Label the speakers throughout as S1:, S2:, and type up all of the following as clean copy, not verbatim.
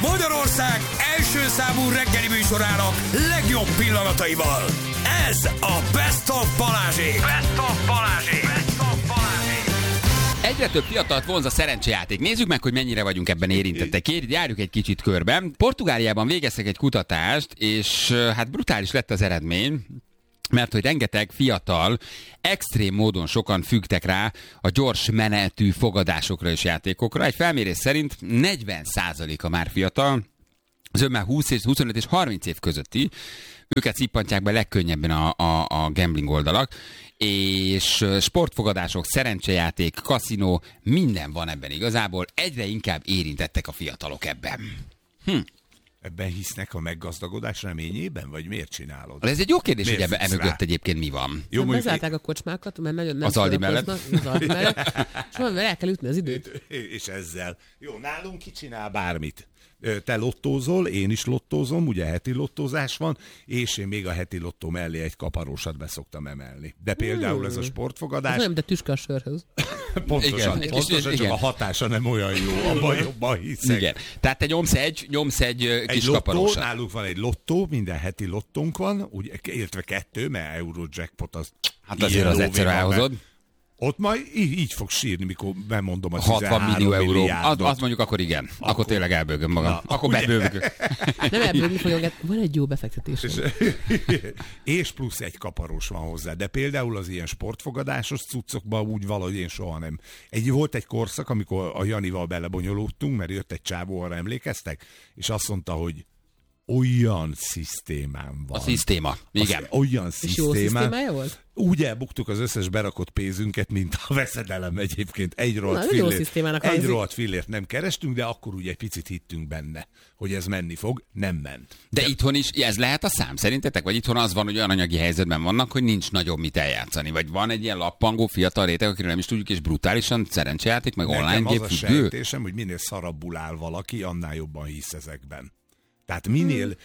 S1: Magyarország első számú reggeli műsorának legjobb pillanataival. Ez a Best of Balázsék. Best of Balázsék. Best of Balázsék.
S2: Egyre több fiatalt vonz a szerencsejáték. Nézzük meg, hogy mennyire vagyunk ebben érintettek. Járjuk egy kicsit körben. Portugáliában végeztek egy kutatást, és hát brutális lett az eredmény, mert hogy rengeteg fiatal, extrém módon sokan függtek rá a gyors menetű fogadásokra és játékokra. Egy felmérés szerint 40%-a már fiatal, az már 20 és 25 és 30 év közötti, őket szippantják be legkönnyebben a gambling oldalak, és sportfogadások, szerencsejáték, kaszinó, minden van ebben igazából, egyre inkább érintettek a fiatalok ebben.
S3: Ebben hisznek a meggazdagodás reményében, vagy miért csinálod?
S2: Ez egy jó kérdés, hogy emögött egyébként mi van.
S4: Jó, bezárták a kocsmákat, mert nagyon nem
S2: az Aldi mellett.
S4: Az Aldi mellett. És valamivel el kell ütni az időt.
S3: És ezzel. Jó, nálunk ki csinál bármit. Te lottózol, én is lottózom, ugye heti lottózás van, és én még a heti lottó mellé egy kaparósat beszoktam emelni. De például ez a sportfogadás...
S4: Nem, de tüske a sörhöz.
S3: Pontosan, csak
S2: igen.
S3: A hatása nem olyan jó, abban jobban hiszek.
S2: Igen. Tehát te nyomsz egy kis kaparósat.
S3: Nálunk van egy lottó, minden heti lottónk van, ugye, illetve 2, mert Eurojackpot az...
S2: Hát azért az egyszer elhozod.
S3: Ott majd így fog sírni, mikor bemondom a
S2: 60 millió euró.
S3: milliárdot.
S2: Az mondjuk akkor igen. Akkor tényleg elbőgöm magam.
S3: Na,
S2: akkor bebőgök.
S4: Nem elbőgni fogunk, van egy jó befektetés.
S3: És plusz egy kaparós van hozzá. De például az ilyen sportfogadásos cuccokban úgy valahogy én soha nem. Volt egy korszak, amikor a Janival belebonyolódtunk, mert jött egy csávó, arra emlékeztek, és azt mondta, hogy olyan szisztémám van.
S2: A szisztéma. Igen.
S3: Olyan
S4: És jó szisztémája volt?
S3: Úgy elbuktuk az összes berakott pénzünket, mint a veszedelem egyébként. Egy rohadt fillért nem kerestünk, de akkor úgy egy picit hittünk benne, hogy ez menni fog. Nem ment.
S2: De itthon is ez lehet a szám szerintetek? Vagy itthon az van, hogy olyan anyagi helyzetben vannak, hogy nincs nagyon mit eljátszani? Vagy van egy ilyen lappangó fiatal réteg, akiről nem is tudjuk, és brutálisan szerencsejáték, meg online
S3: gépfüggő?
S2: Nekem az a
S3: sejtésem, hogy minél szarabbul áll valaki, annál jobban hisz ezekben. Tehát minél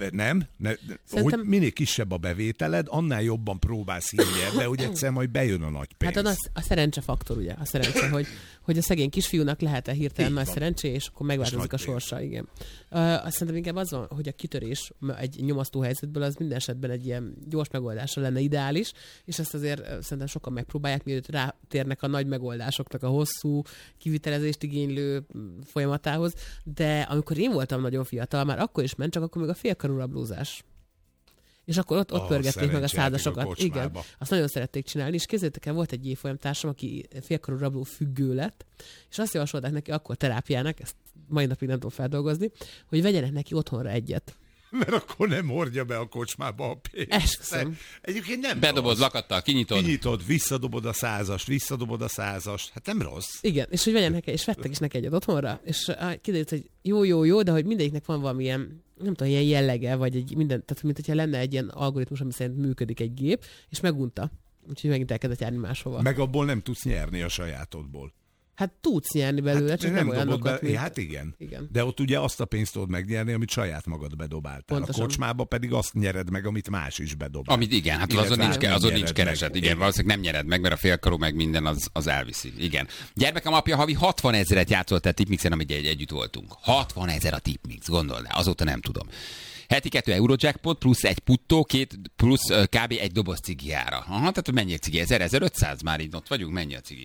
S3: hogy minél kisebb a bevételed, annál jobban próbálsz hinni ebbe, hogy egyszer majd bejön a nagy pénz.
S4: Hát a szerencsefaktor, ugye? A szerencse, hogy a szegény kisfiúnak lehet-e hirtelen nagy szerencsé, és akkor megváltozik a sorsa, igen. Azt szerintem inkább az van, hogy a kitörés egy nyomasztó helyzetből az minden esetben egy ilyen gyors megoldásra lenne ideális, és ezt azért szerintem sokan megpróbálják, mielőtt rátérnek a nagy megoldásoknak a hosszú kivitelezést igénylő folyamatához. De amikor én voltam nagyon fiatal, már akkor is ment, csak akkor még a félkarú rablózás. És akkor ott pörgették meg a százasokat. Igen, azt nagyon szerették csinálni, és képzeljétek el, volt egy évfolyamtársam, aki félkarú rabló függő lett, és azt javasolták neki akkor terápiának, ezt mai napig nem tudom feldolgozni, hogy vegyenek neki otthonra egyet.
S3: Mert akkor nem hordja be a kocsmába a pénzt.
S4: Esküszöm.
S3: Egyébként nem
S2: bedobod
S3: rossz.
S2: Lakattal, kinyitod,
S3: visszadobod a százast. Hát nem rossz.
S4: Igen, és hogy vegyen neki, és vettek is neki egyet otthonra, és kiderült, hogy jó, de hogy mindegyiknek van valamilyen, nem tudom, ilyen jellege, vagy egy minden, tehát mint hogyha lenne egy ilyen algoritmus, ami szerint működik egy gép, és megunta. Úgyhogy megint elkezdett járni máshova.
S3: Meg abból nem tudsz nyerni a sajátodból.
S4: Hát tudsz nyerni belőle, csak nem olyanokat, mint...
S3: Hát igen. De ott ugye azt a pénzt tudod megnyerni, amit saját magad bedobáltál. Pontosan. A kocsmába pedig azt nyered meg, amit más is bedobál.
S2: Amit igen, hát azon nincs kereset. Igen, valószínűleg nem nyered meg, mert a félkarú meg minden az elviszi. Igen. Gyermekem apja havi 60 000-et játszott a Tipmixen, amit együtt voltunk. 60 000 a Tipmix, gondold el, azóta nem tudom. Heti 2 Eurojackpot, plusz egy puttó, plusz kb. Egy doboz cigiára. Aha, tehát mennyi a cigi? 1500 már így ott vagyunk, mennyi a cigi?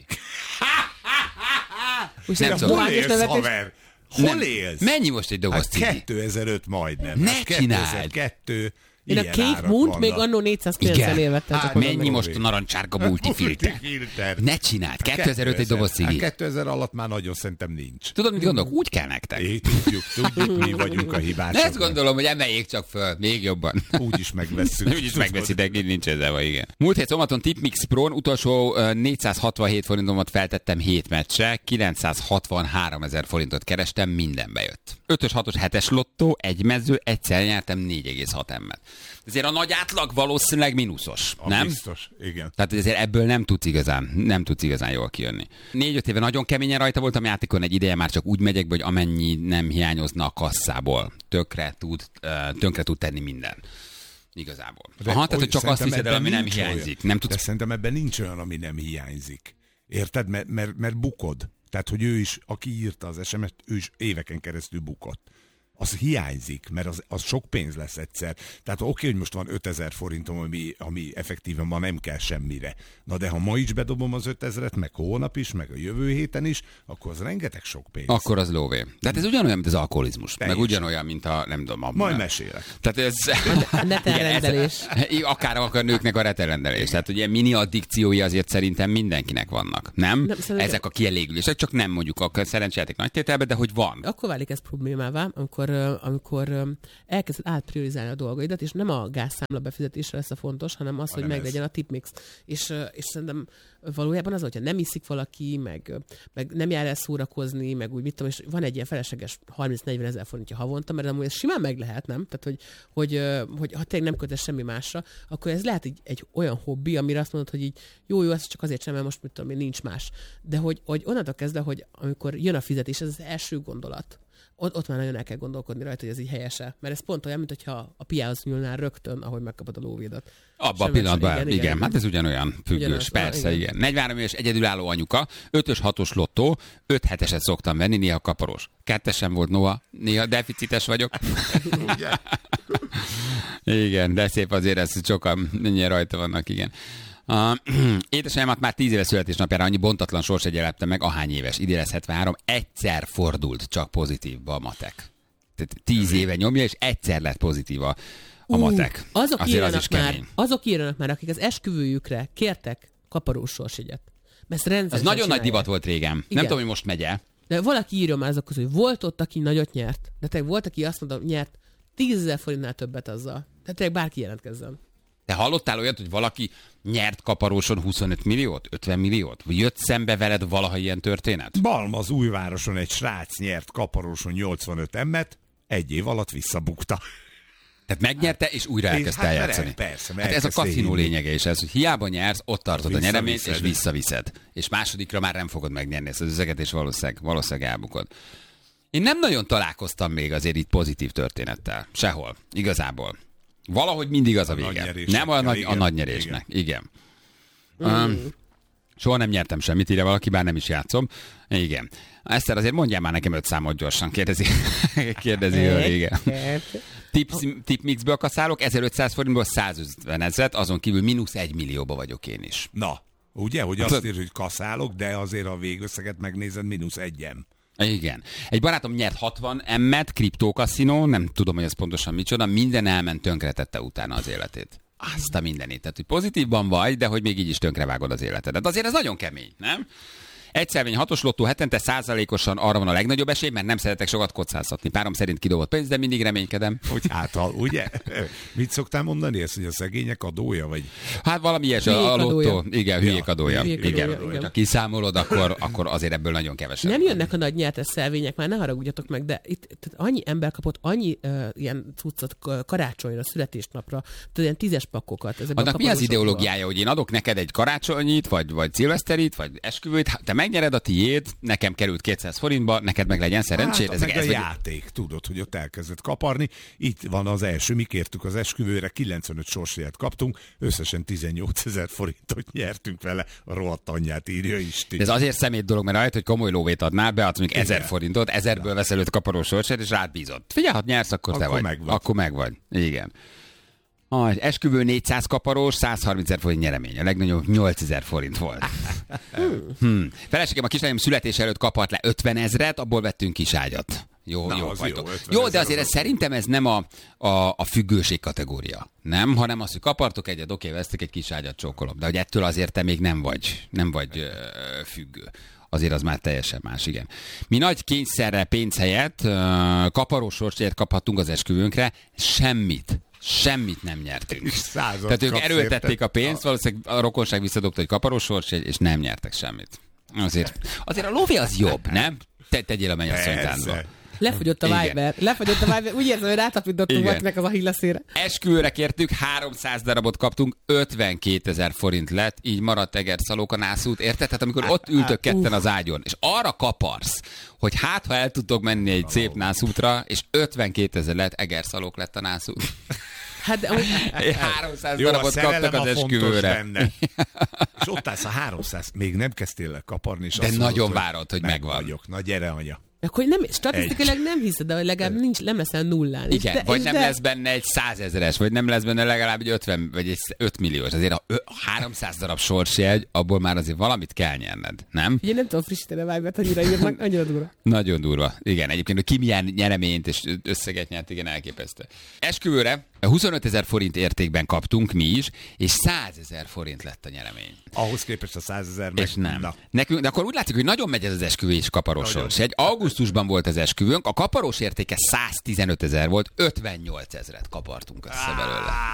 S3: Nem tudom. Hol élsz, haver? Hol élsz?
S2: Mennyi most egy doboz cigi?
S3: 2005 majdnem.
S2: Ne csináld!
S3: 2002.
S4: Én a Cake Moon-t még annó 490-nél vettem.
S2: Hát mennyi most a narancsárga multifilter? Ne csináld, 2005 egy doboz cigi.
S3: 2000 alatt már nagyon szerintem nincs.
S2: Tudod, mit gondolok? Úgy kell nektek.
S3: Tudjuk, mi vagyunk a hibások.
S2: Ezt gondolom, hogy emeljék csak föl, még jobban.
S3: Úgy is
S2: megveszitek, nincs ezzel van, igen. Múlt hét szombaton Tipmix Pro-n utolsó 467 forintomat feltettem 7 meccsre, 963 000 forintot kerestem, minden bejött. 5-ös, 6-os, 7-es lottó, egy mező, egyszer nyertem 4,6 emmet. Ezért a nagy átlag valószínűleg mínuszos, nem?
S3: Biztos, igen.
S2: Tehát ezért ebből nem tudsz igazán jól kijönni. 4-5 éve nagyon keményen rajta voltam játékon, egy ideje már csak úgy megyek, hogy amennyi nem hiányozna a kasszából. Tönkre tud tenni minden. Igazából. Tehát hogy csak azt hiszed el, ami nem hiányzik. Nem tudsz...
S3: De szerintem ebben nincs olyan, ami nem hiányzik. Érted? Mert bukod. Tehát, hogy ő is, aki írta az SMS-t, ő is éveken keresztül bukott. az hiányzik, mert az sok pénz lesz egyszer. Tehát oké, hogy most van 5000 forintom, ami effektíven ma nem kell semmire. Na de ha ma is bedobom az 5000-et, meg holnap is, meg a jövő héten is, akkor az rengeteg sok pénz.
S2: Akkor az lóvé. Tehát ez ugyanolyan, mint az alkoholizmus.
S3: Teljesen.
S2: Meg ugyanolyan, mint a, nem tudom,
S3: Majd mesélek.
S2: Tehát ez...
S4: A netelrendelés.
S2: Akár a nőknek a retelrendelés. Tehát ugye mini addikciói azért szerintem mindenkinek vannak. Nem ezek a kielégülések, csak nem mondjuk a szerencsejáték nagy tételbe, de hogy van.
S4: Akkor válik ez problémává, amikor elkezded átpriorizálni a dolgaidat, és nem a gázszámla befizetésre lesz a fontos, hanem az, hogy meglegyen a tipmix. És szerintem valójában az, hogyha nem iszik valaki, meg nem jár el szórakozni, meg úgy mit tudom, és van egy ilyen felesleges 30-40 ezer forintja havonta, mert amúgy ez simán meg lehet, nem? Tehát, hogy ha tényleg nem kötesz semmi másra, akkor ez lehet egy olyan hobbi, amire azt mondod, hogy így jó, ez csak azért sem, mert most mit tudom én, nincs más. De hogy onnantól kezdve, hogy amikor jön a fizetés, ez az első gondolat. Ott már nagyon el kell gondolkodni rajta, hogy ez így helyese. Mert ez pont olyan, mint hogyha a piához nyúlnál rögtön, ahogy megkapod a lóvédat.
S2: Abban a pillanatban, igen. Hát ez ugyanolyan függős, persze, igen. 43 éves egyedülálló anyuka, 5-ös, 6-os lottó, 5-7-eset szoktam venni, néha kaparós. 2-esen volt Noah, néha deficites vagyok. Igen, de szép azért ez, sokan mennyire rajta vannak, igen. Édesanyámat már 10 éves születésnapjára annyi bontatlan sorsegyelepte meg, ahány éves, idén lesz 73, egyszer fordult csak pozitívba a matek. Tehát 10 éve nyomja, és egyszer lett pozitív a matek.
S4: Azok írjanak már, akik az esküvőjükre kértek kaparós sorsjegyet.
S2: Ez nagyon nagy divat volt régen. Igen. Nem tudom, hogy most megy-e.
S4: De valaki írja már azok közül, hogy volt ott, aki nagyot nyert. De tényleg volt, aki azt mondta, nyert 10 000 forintnál többet azzal. Tehát tényleg bárki jelentkezzen.
S2: Te hallottál olyat, hogy valaki nyert kaparóson 25 milliót, 50 milliót? Vagy jött szembe veled valaha ilyen történet?
S3: Balmazújvároson egy srác nyert kaparóson 85 emmet, egy év alatt visszabukta.
S2: Tehát megnyerte, és újra elkezdte eljátszani.
S3: Persze,
S2: hát ez a kaszinó lényege is ez, hogy hiába nyersz, ott tartod a nyereményt, és visszaviszed. És másodikra már nem fogod megnyerni ezt az üzeget, és valószínűleg elbukod. Én nem nagyon találkoztam még azért itt pozitív történettel. Sehol. Igazából. Valahogy mindig az a vége. Nem a nagy nyerésnek. Igen. Soha nem nyertem semmit, ide valaki, bár nem is játszom. Igen. Eszter, azért mondjál már nekem 5 számot gyorsan, kérdezi ő, igen. Tipmixből kaszálok, 1500 forintból 150 000, azon kívül -1 millióba vagyok én is.
S3: Na, ugye, hogy azt írja, hogy kaszálok, de azért a végösszeget megnézed -1-em.
S2: Igen. Egy barátom nyert 60 M-et, kriptókaszinó, nem tudom, hogy ez pontosan micsoda, minden elment, tönkretette utána az életét. Azt a mindenit. Tehát, hogy pozitívban vagy, de hogy még így is tönkrevágod az életedet. Azért ez nagyon kemény, nem? Egyszerűen 6-os lottó hetente 100%-osan arra van a legnagyobb esély, mert nem szeretek sokat kockáztatni. Párom szerint kidobott pénz, de mindig reménykedem.
S3: Hogy ugye? Mit szoktál mondani ezt, hogy a szegények adója, vagy?
S2: Hát valami ilyes, a lottó. Igen, hülyék adója. Igen. Ha kiszámolod, akkor azért ebből nagyon kevesebb.
S4: Nem jönnek a nagy nyertes szelvények, már ne haragudjatok meg, de itt annyi ember kapott annyi ilyen cuccot karácsonyra, születésnapra, ilyen 10-es pakokat.
S2: Annak mi az ideológiája, hogy én adok neked egy karácsonyit, vagy szilveszterit, vagy esküvőt, te megnyered a tiéd, nekem került 200 forintba, neked meg legyen szerencséd.
S3: Hát, ez a játék, tudod, hogy ott elkezdett kaparni. Itt van az első, mi kértük az esküvőre, 95 sorsjegyet kaptunk, összesen 18 000 forintot nyertünk vele, a rohadt anyját írja Isti.
S2: Ez azért szemét dolog, mert rájött, hogy komoly lóvét adnál, beadsz mondjuk 1000 forintot, 1000-ből veszel 5 kaparó sorsjegyet, és rád bízott. Figyelj, ha nyersz, akkor te vagy. Akkor megvagy. Igen. Esküvő 400 kaparós, 130 000 forint nyeremény. A legnagyobb 8000 forint volt. Feleségem a kislányom születése előtt kapart le 50 000, abból vettünk kiságyat. Jó, de azért szerintem ez nem a függőség kategória. Nem, hanem az, hogy kapartok egyet, oké, vesztek egy kiságyat, csókolom. De hogy ettől azért te még nem vagy függő. Azért az már teljesen más, igen. Mi nagy kényszerre pénz helyett kaparós sorsjegyet kaphattunk az esküvőnkre, semmit nem nyertünk. Tehát ők erőltették a pénzt, valószínűleg a rokonság visszadobta, hogy kaparós sorsjegy, és nem nyertek semmit. Azért a lóvé az jobb, nem? Tegyél a mennyasszonytáncba.
S4: Lefogyott a Viber. Úgy érzem, hogy rátapítottunk valakinek az Achilleszére.
S2: Esküvőre kértük, 300 darabot kaptunk, 52 000 forint lett, így maradt Egerszalók a nászút, érted? Tehát amikor ott ültök ketten az ágyon, és arra kaparsz, hogy ha el tudtok menni egy szép nászútra, és 52 000 lett, Egerszalók lett a nászút.
S4: Hát,
S2: 300 darabot kaptak az esküvőre.
S3: És ott állsz a 300, még nem kezdtél el kaparni. És
S2: de nagyon várod, hogy megvan.
S3: Na gyere, anya.
S4: Akkor nem, statisztikailag nem hiszed, de legalább nincs lemeszel nullán.
S2: Igen, vagy nem lesz benne egy 100 000-es, vagy nem lesz benne legalább egy 50, vagy egy 5 milliós. Azért a 300 darab sorsjegy, abból már azért valamit kell nyerned, nem?
S4: Ugye nem tudom frissíteni a Vibert, annyira írnak, annyira durva.
S2: Nagyon durva. Igen, egyébként, hogy ki milyen nyereményt és összeget nyert, igen, elképesztő. Esküvőre 25 000 forint értékben kaptunk mi is, és 100 000 forint lett a nyeremény.
S3: Ahhoz képest a 100 000 meg.
S2: És nem. Nekünk, de akkor úgy látszik, hogy nagyon megy ez az esküvő és kaparós sors. Egy augusztusban volt az esküvőnk, a kaparós értéke 115 000 volt, 58 000-et kapartunk össze belőle.